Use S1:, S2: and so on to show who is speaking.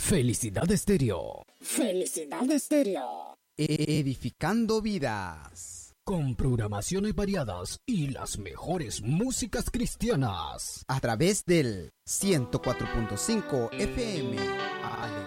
S1: Felicidad Estéreo.
S2: Felicidad Estéreo.
S3: Edificando vidas.
S1: Con programaciones variadas y las mejores músicas cristianas.
S3: A través del 104.5 FM.